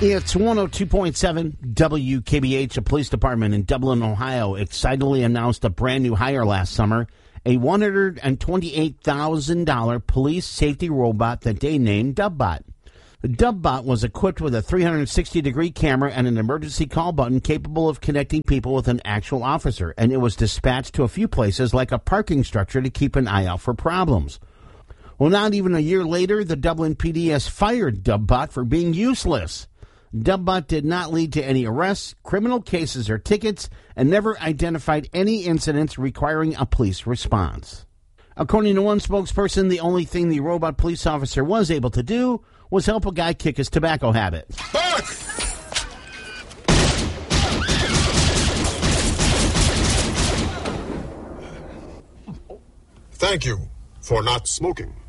It's 102.7 WKBH. The police department in Dublin, Ohio, excitedly announced a brand new hire last summer, a $128,000 police safety robot that they named DubBot. The DubBot was equipped with a 360-degree camera and an emergency call button capable of connecting people with an actual officer, and it was dispatched to a few places like a parking structure to keep an eye out for problems. Well, not even a year later, the Dublin PD has fired DubBot for being useless. DubBot did not lead to any arrests, criminal cases, or tickets, and never identified any incidents requiring a police response. According to one spokesperson, the only thing the robot police officer was able to do was help a guy kick his tobacco habit. Back! Thank you for not smoking.